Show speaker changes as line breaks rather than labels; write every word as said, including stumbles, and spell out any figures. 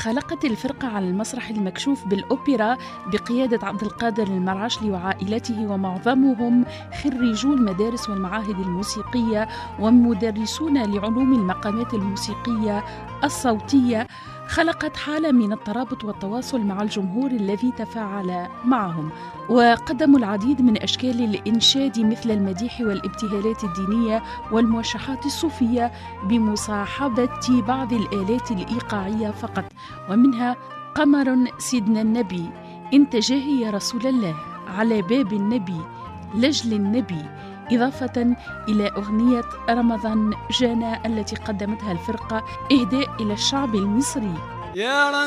خلقت الفرقة على المسرح المكشوف بالأوبرا بقيادة عبد القادر المرعشلي وعائلته، ومعظمهم خريجو المدارس والمعاهد الموسيقية ومدرسون لعلوم المقامات الموسيقية الصوتية. خلقت حالة من الترابط والتواصل مع الجمهور الذي تفاعل معهم، وقدموا العديد من أشكال الإنشاد مثل المديح والابتهالات الدينية والموشحات الصوفية بمصاحبة بعض الآلات الإيقاعية فقط، ومنها قمر سيدنا النبي، انت جاهي يا رسول الله، على باب النبي، لجل النبي، إضافة إلى أغنية رمضان جانا التي قدمتها الفرقة إهداء إلى الشعب المصري.
يا